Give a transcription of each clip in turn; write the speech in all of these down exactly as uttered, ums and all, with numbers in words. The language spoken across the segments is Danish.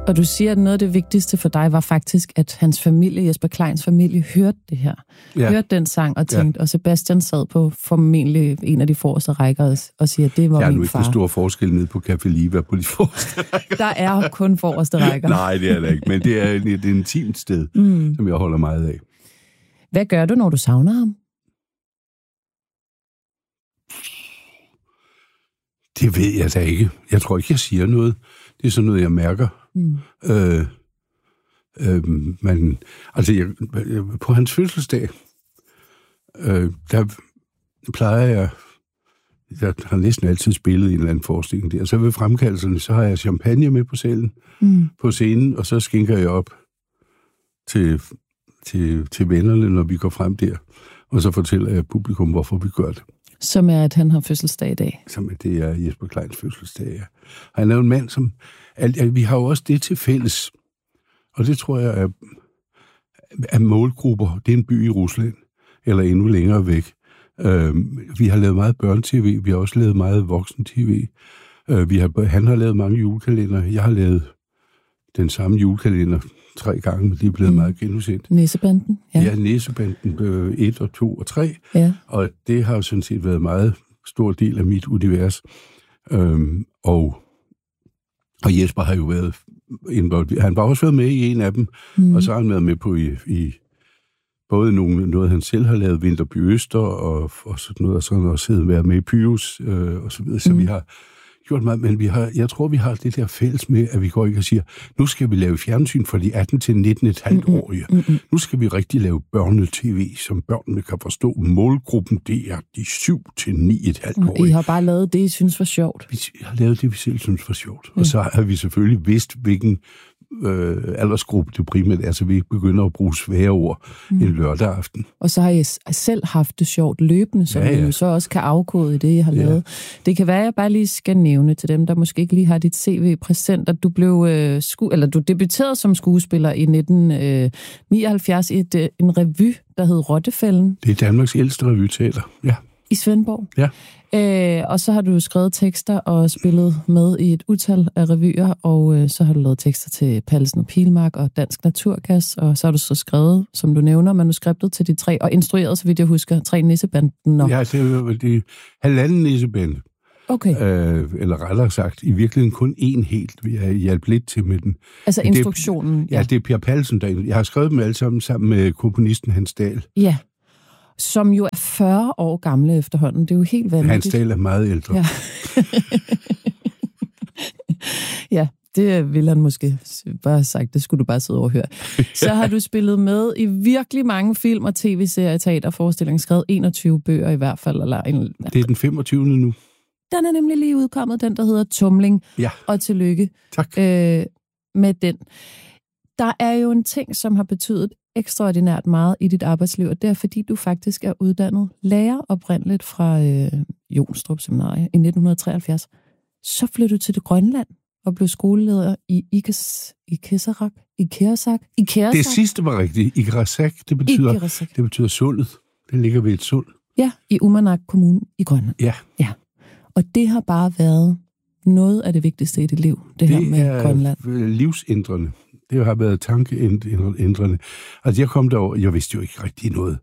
Og du siger, at noget af det vigtigste for dig var faktisk, at hans familie, Jesper Kleins familie, hørte det her. Ja. Hørte den sang og tænkte, ja. Og Sebastian sad på formentlig en af de forreste rækker og siger, at det var min far. Jeg er nu ikke for stor forskel nede på Café Liva på de forreste rækker. Der er kun forreste rækker. Nej, det er det ikke, men det er et intimt sted, mm. som jeg holder meget af. Hvad gør du, når du savner ham? Det ved jeg da ikke. Jeg tror ikke, jeg siger noget. Det er sådan noget, jeg mærker. Mm. Øh, øh, men, altså, jeg, på hans fødselsdag, øh, der plejer jeg, jeg har næsten altid spillet i en eller anden forestilling der, så ved fremkaldelserne, så har jeg champagne med på scenen, mm. på scenen, og så skænker jeg op til, til, til vennerne, når vi går frem der, og så fortæller jeg publikum, hvorfor vi gør det. Som er, at han har fødselsdag i dag. Som det er Jesper Kleins fødselsdag, ja. Han er jo en mand, som... Alt, vi har jo også det til fælles. Og det tror jeg er, er målgrupper. Det er en by i Rusland, eller endnu længere væk. Øh, vi har lavet meget børne-tv, vi har også lavet meget voksen-tv. Øh, vi har, han har lavet mange julekalender. Jeg har lavet den samme julekalender tre gange, men de er blevet mm. meget genudsendt. Nissebanden? Ja, ja Nissebanden øh, et og to og tre. Ja. Og det har jo sådan set været en meget stor del af mit univers. Øhm, og, og Jesper har jo været involveret. Han har også været med i en af dem, mm. og så har han været med på i, i både nogle, noget, han selv har lavet, Vinterby Øster, og, og sådan noget, og så har han også været med i Pyrus, øh, og så videre. Så mm. vi har gjort meget, men vi har, jeg tror, vi har det der fælles med, at vi går ikke og siger, nu skal vi lave fjernsyn for de atten til nitten komma fem årige. Mm-hmm. Nu skal vi rigtig lave børnetv, som børnene kan forstå. Målgruppen, det er de syv til ni komma fem årige. I har bare lavet det, I synes var sjovt. Vi har lavet det, vi selv synes var sjovt. Mm. Og så har vi selvfølgelig vidst, hvilken øh, aldersgruppe det primært er, så vi ikke begynder at bruge svære ord mm. en lørdag aften. Og så har I selv haft det sjovt løbende, som ja, ja. I jo så også kan afkode i det, I har ja. lavet. Det kan være, at jeg bare lige skal nævne til dem, der måske ikke lige har dit C V præsent, at du blev øh, sku- eller du debuterede som skuespiller i nitten nioghalvfjerds i et, øh, en revy, der hed Rottefælden. Det er Danmarks ældste revyteater, ja. I Svendborg? Ja. Øh, og så har du skrevet tekster og spillet med i et utal af revyer, og øh, så har du lavet tekster til Pallesen og Pilmark og Dansk Naturgas, og så har du så skrevet, som du nævner, manuskriptet til de tre, og instrueret, så vidt jeg husker, tre Nissebanden. Ja, det er de halvanden Nissebande. Okay. Øh, eller rettere sagt, i virkeligheden kun én helt. Vi har hjulpet lidt til med den. Altså instruktionen? Det, ja, det er Per Pallesen, der jeg har skrevet dem alle sammen sammen med komponisten Hans Dahl. Ja. Som jo er fyrre år gamle efterhånden. Det er jo helt vanvittigt. Hans Dahl er meget ældre. Ja. Ja, det ville han måske bare have sagt. Det skulle du bare sidde og høre. Så har du spillet med i virkelig mange film og tv-serier, teaterforestillinger, skrevet enogtyve bøger i hvert fald. Eller en... Det er den femogtyvende nu. Den er nemlig lige udkommet, den der hedder Tumling. Ja. Og tillykke tak. Øh, med den. Der er jo en ting, som har betydet ekstraordinært meget i dit arbejdsliv, og det er, fordi du faktisk er uddannet lærer oprindeligt fra øh, Jonstrup Seminarium i nitten treoghalvfjerds. Så flyttede du til det Grønland og blev skoleleder i Ikes, Ikeserak, Ikeresak, Ikeresak. Det sidste var rigtigt. Ikeresak, det betyder, Ikeresak. det betyder suldet. Det ligger ved et suld. Ja, i Umanak Kommune i Grønland. Ja. Ja. Og det har bare været noget af det vigtigste i dit liv, det, det her med Grønland. Det er livsændrende. Det har været tankeændrende. Altså, jeg kom derover, jeg vidste jo ikke rigtig noget.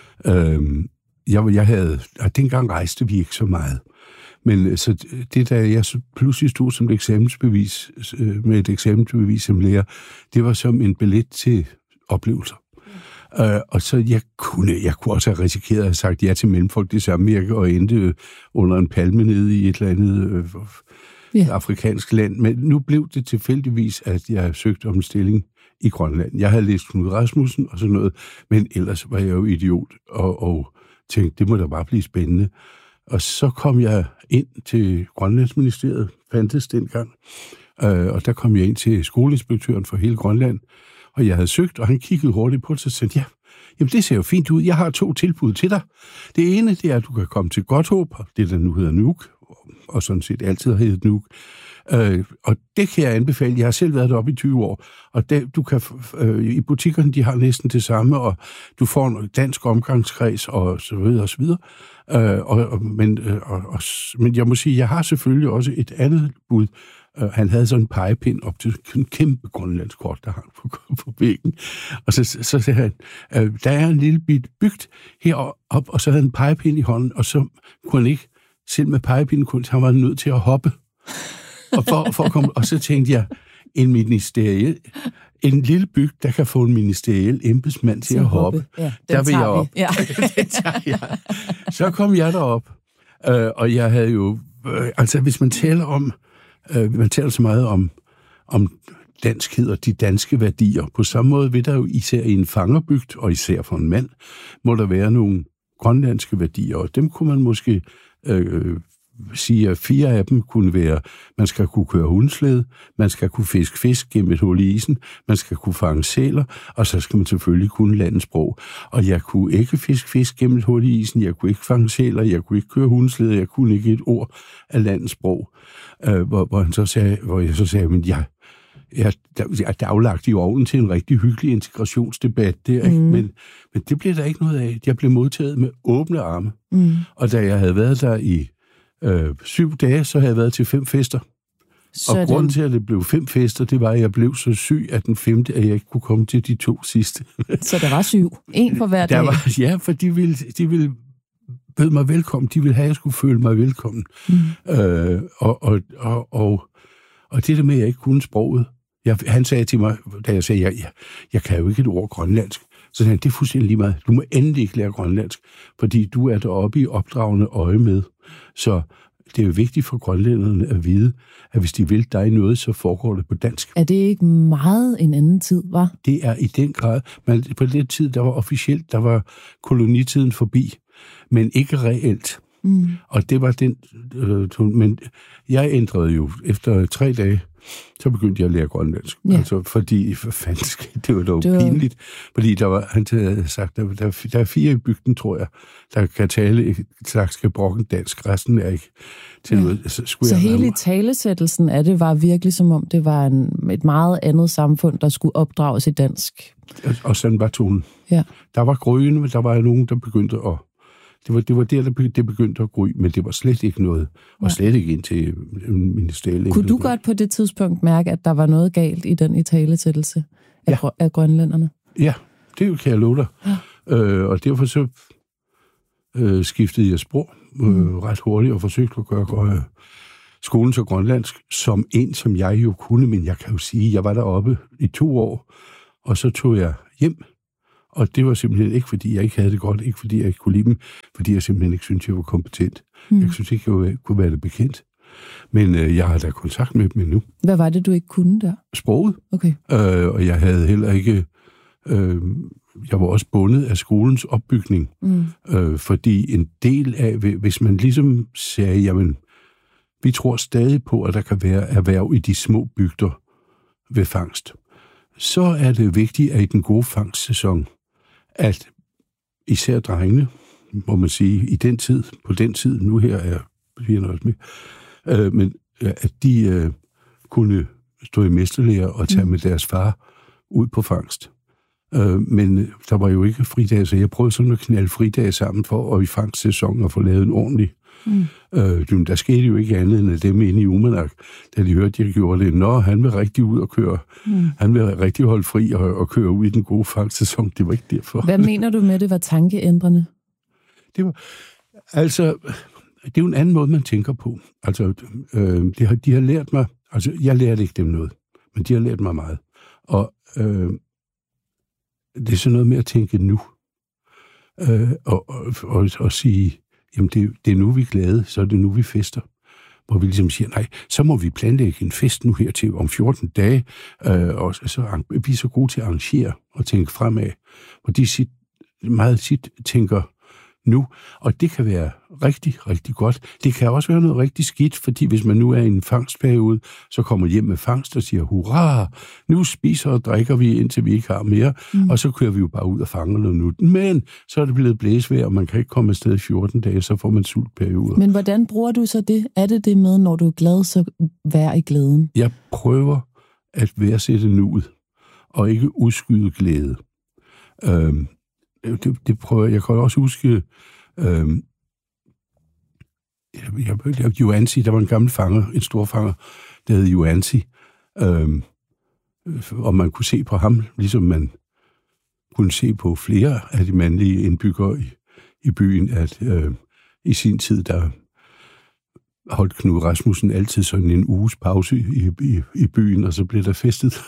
Øhm, jeg, jeg havde, og dengang rejste vi ikke så meget. Men så det, der jeg så pludselig stod som et eksamensbevis, med et eksamensbevis som lærer, det var som en billet til oplevelser. Mm. Øh, og så jeg kunne, jeg kunne også have risikeret at have sagt ja til Mellemfolk det samme virke, og endte under en palme nede i et eller andet øh, ja. afrikansk land. Men nu blev det tilfældigvis, at jeg søgte om en stilling i Grønland. Jeg havde læst Knud Rasmussen og sådan noget, men ellers var jeg jo idiot og, og tænkte, det må da bare blive spændende. Og så kom jeg ind til Grønlandsministeriet, fandtes dengang, øh, og der kom jeg ind til skoleinspektøren for hele Grønland, og jeg havde søgt, og han kiggede hurtigt på det, og sagde, ja, jamen det ser jo fint ud, jeg har to tilbud til dig. Det ene, det er, at du kan komme til Godthåb, det der nu hedder Nuuk, og sådan set altid har heddet Nuuk, øh, og det kan jeg anbefale, jeg har selv været deroppe i tyve år, og det, du kan, øh, i butikkerne, de har næsten det samme, og du får en dansk omgangskreds, og så videre, og så videre. Øh, og, og, men, øh, og, og, men jeg må sige, jeg har selvfølgelig også et andet bud, Uh, han havde sådan en pegepind op til en kæmpe grønlandsk kort, der hang på, på væggen. Og så, så sagde han, uh, der er en lille bit bygd heroppe, og så havde han en pegepind i hånden, og så kunne han ikke, selv med pegepinden, kunne han var nødt til at hoppe. Og, for, for at komme, og så tænkte jeg, en ministeriel, en lille bygd, der kan få en ministeriel embedsmand til, til at hoppe. hoppe. Ja, der vil jeg op. Ja. Det tager jeg. Så kom jeg derop, øh, og jeg havde jo, øh, altså hvis man taler om, øh, man taler så meget om, om danskhed og de danske værdier, på samme måde vil der jo især i en fangerbygd, og især for en mand, må der være nogle grønlandske værdier, og dem kunne man måske øh, sige, at fire af dem kunne være, man skal kunne køre hundsled, man skal kunne fiske fisk gennem et hul i isen, man skal kunne fange sæler, og så skal man selvfølgelig kunne landets sprog. Og jeg kunne ikke fiske fisk gennem et hul i isen, jeg kunne ikke fange sæler, jeg kunne ikke køre hundsled, jeg kunne ikke et ord af landets sprog. Øh, hvor, hvor, han så sagde, hvor jeg så sagde, men jeg, jeg, jeg er daglagt i ovnen til en rigtig hyggelig integrationsdebat der, ikke? Mm. Men, men det blev der ikke noget af. Jeg blev modtaget med åbne arme. Mm. Og da jeg havde været der i Øh, syv dage, så havde jeg været til fem fester. Sådan. Og grunden til, at det blev fem fester, det var, at jeg blev så syg af den femte, at jeg ikke kunne komme til de to sidste. Så der var syv? En for hver dag? Var, ja, for de ville, de ville bød mig velkommen. De ville have, at jeg skulle føle mig velkommen. Mm. Øh, og, og, og, og, og det der med, at jeg ikke kunne sproget. Jeg, han sagde til mig, da jeg sagde, jeg, jeg, jeg kan jo ikke et ord grønlandsk. Så sagde han, det er fuldstændig lige meget. Du må endelig ikke lære grønlandsk, fordi du er deroppe i opdragende øje med. Så det er jo vigtigt for grønlænderne at vide, at hvis de vil dig noget, så foregår det på dansk. Er det ikke meget en anden tid, var? Det er i den grad. Men på den tid, der var officielt, der var kolonitiden forbi, men ikke reelt. Mm. Og det var den... Øh, men jeg ændrede jo efter tre dage, så begyndte jeg at lære grønlandsk. Ja. Altså, fordi, for fanden, det var dog det var... pinligt. Fordi der var, han havde sagt, der, der, der er fire i bygden, tror jeg, der kan tale et slags gebrokken dansk. Resten er ikke til ja. noget. Så, så hele være... talesættelsen af det var virkelig som om, det var en, et meget andet samfund, der skulle opdrages i dansk. Og sådan var tonen. Ja. Der var grønne, der var nogen, der begyndte at... Det var, det var der, det begyndte at gry, men det var slet ikke noget, og slet ikke ind til ministeriet. Kunne du godt på det tidspunkt mærke, at der var noget galt i den italesættelse af, ja. af grønlænderne? Ja, det kan jeg love dig. Ja. Øh, og derfor så øh, skiftede jeg sprog øh, mm. ret hurtigt og forsøgte at gøre øh, skolen så grønlandsk som en, som jeg jo kunne, men jeg kan jo sige, jeg var deroppe i to år, og så tog jeg hjem. Og det var simpelthen ikke, fordi jeg ikke havde det godt, ikke fordi jeg ikke kunne lide dem, fordi jeg simpelthen ikke syntes, jeg var kompetent. Mm. Jeg synes ikke, jeg kunne være det bekendt. Men øh, jeg har da kontakt med dem endnu. Hvad var det, du ikke kunne der? Sproget. Okay. Øh, og jeg havde heller ikke... Øh, jeg var også bundet af skolens opbygning. Mm. Øh, fordi en del af... Hvis man ligesom sagde, jamen, vi tror stadig på, at der kan være erhverv i de små bygder ved fangst, så er det vigtigt, at i den gode fangstsæson, at især drengene, må man sige, i den tid, på den tid, nu her er fireoghalvtreds med, øh, men at de øh, kunne stå i mesterlære og tage mm. med deres far ud på fangst. Øh, men der var jo ikke fridage, så jeg prøvede sådan at knalde fridage sammen for, og i fangstsæsonen at få lavet en ordentlig. Mm. Øh, der skete jo ikke andet end at dem inde i Umanak, da de hørte, at jeg gjorde det. Nå, han vil rigtig ud og køre. Mm. Han vil rigtig holde fri og, og køre ud i den gode fangstsæson. Det var ikke derfor. Hvad mener du med, det var tankeændrende? Det var, altså, det er jo en anden måde, man tænker på. Altså, øh, de, har, de har lært mig, altså, jeg lærte ikke dem noget, men de har lært mig meget. Og øh, det er sådan noget med at tænke nu. Øh, og, og, og, og sige, jamen det, det er nu, vi er glade, så er det nu, vi fester. Hvor vi ligesom siger, nej, så må vi planlægge en fest nu her til om fjorten dage, øh, og så vi er så gode til at arrangere og tænke fremad. Og de sit, meget tit tænker nu, og det kan være rigtig, rigtig godt. Det kan også være noget rigtig skidt, fordi hvis man nu er i en fangstperiode, så kommer hjem med fangst og siger, hurra, nu spiser og drikker vi, indtil vi ikke har mere, mm. og så kører vi jo bare ud og fanger noget nu. Men så er det blevet blæsvejr, og man kan ikke komme afsted i fjorten dage, så får man sultperioder. Men hvordan bruger du så det? Er det det med, når du er glad, så vær i glæden? Jeg prøver at værdsætte nuet, og ikke udskyde glæde. Øhm, Det, det prøver jeg. Jeg kan også huske, øh, jeg, jeg, Joansi, der var en gammel fanger, en stor fanger, der hed Yuanzi. Øhm, og man kunne se på ham, ligesom man kunne se på flere af de mandlige indbyggere i, i byen, at øh, i sin tid, der holdt Knud Rasmussen altid sådan en uges pause i, i, i byen, og så blev der festet.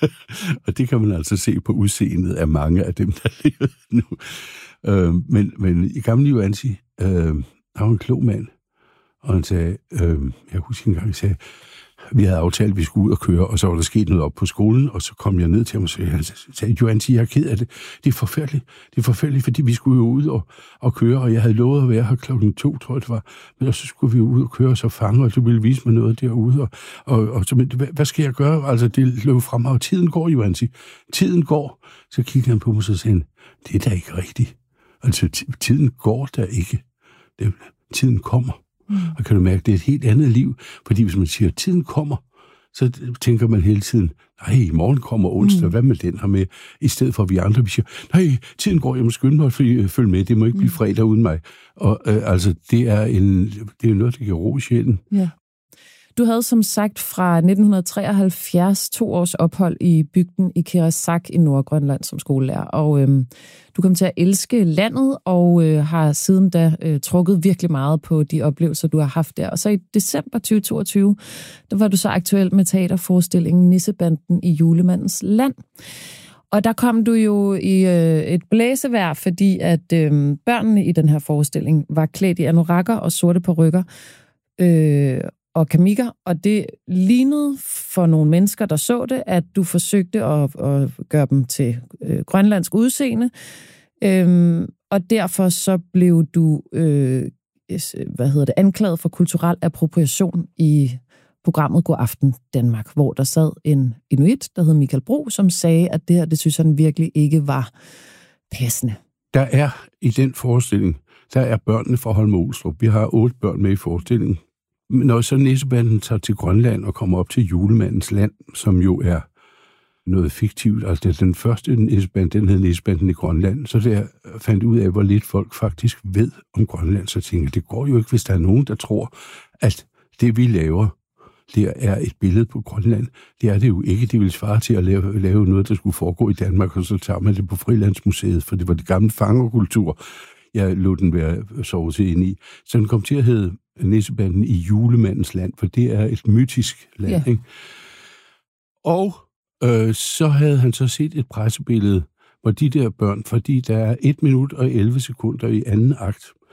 Og det kan man altså se på udseendet af mange af dem, der lever nu. Øh, men, men i gamle Yuanzi, øh, der var en klog mand, og han sagde, øh, jeg husker engang, han sagde, vi havde aftalt, at vi skulle ud og køre, og så var der sket noget op på skolen, og så kom jeg ned til ham og sagde, Yuanzi, jeg er ked af det. Det er forfærdeligt. Det er forfærdeligt, fordi vi skulle jo ud og, og køre, og jeg havde lovet at være her klokken to, tror jeg det var. Men så skulle vi jo ud og køre, og så fange, og du ville vise mig noget derude. Og, og, og så, hvad, hvad skal jeg gøre? Altså, det løb frem, og tiden går, Yuanzi. Tiden går. Så kiggede han på mig, og så sagde han, det er da ikke rigtigt. Altså, t- tiden går da ikke. Det, tiden kommer. Mm. Og kan du mærke, det er et helt andet liv, fordi hvis man siger, at tiden kommer, så tænker man hele tiden, nej, i morgen kommer onsdag, mm. hvad med den her med? I stedet for, at vi andre, vi siger, nej, tiden går, jeg må skynde mig at følge med, det må ikke blive fredag uden mig. Og øh, altså, det er, en, det er noget, der giver ro i sjælen. Ja. Du havde som sagt fra nitten treoghalvfjerds to års ophold i bygden i Kirasak i Nordgrønland som skolelærer, og øhm, du kom til at elske landet og øh, har siden da øh, trukket virkelig meget på de oplevelser, du har haft der. Og så i december tyve toogtyve, der var du så aktuel med teaterforestillingen Nissebanden i Julemandens land. Og der kom du jo i øh, et blæsevejr, fordi at øh, børnene i den her forestilling var klædt i anorakker og sorte parykker, øh, og kamikker, og det lignede for nogle mennesker, der så det, at du forsøgte at, at gøre dem til øh, grønlandsk udseende, øhm, og derfor så blev du øh, hvad hedder det, anklaget for kulturel appropriation i programmet God Aften Danmark, hvor der sad en inuit, der hed Michael Bro, som sagde, at det her, det synes han virkelig ikke var passende. Der er i den forestilling, der er børnene fra Holme Olstrup. Vi har otte børn med i forestillingen. Når så Nissebanden tager til Grønland og kommer op til Julemandens land, som jo er noget fiktivt, altså den første Nisseband, den hed Nissebanden i Grønland, så der fandt ud af, hvor lidt folk faktisk ved om Grønland, så tænkte jeg, det går jo ikke, hvis der er nogen, der tror, at det vi laver, det er et billede på Grønland. Det er det jo ikke. Det ville svare til at lave, lave noget, der skulle foregå i Danmark, og så tager man det på Frilandsmuseet, for det var det gamle fangerkultur. Jeg lod den være sovet til ind i. Så den kom til at hedde Nissebanden i Julemandens land, for det er et mytisk land. Ja. Ikke? Og øh, så havde han så set et pressebillede, hvor de der børn, fordi der er et minut og elleve sekunder i anden akt,